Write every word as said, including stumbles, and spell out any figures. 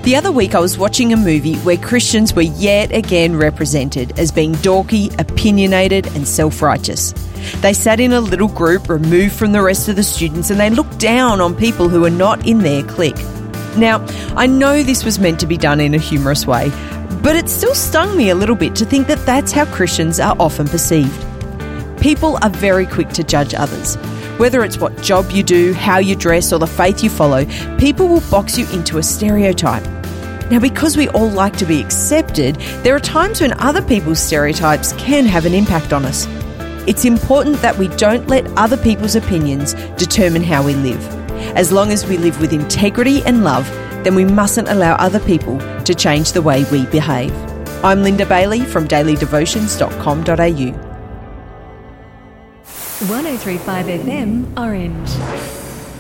The other week I was watching a movie where Christians were yet again represented as being dorky, opinionated and self-righteous. They sat in a little group removed from the rest of the students and they looked down on people who were not in their clique. Now, I know this was meant to be done in a humorous way, but it still stung me a little bit to think that that's how Christians are often perceived. People are very quick to judge others. Whether it's what job you do, how you dress, or the faith you follow, people will box you into a stereotype. Now, because we all like to be accepted, there are times when other people's stereotypes can have an impact on us. It's important that we don't let other people's opinions determine how we live. As long as we live with integrity and love, then we mustn't allow other people to change the way we behave. I'm Linda Bailey from daily devotions dot com dot a u. one oh three point five F M, Orange.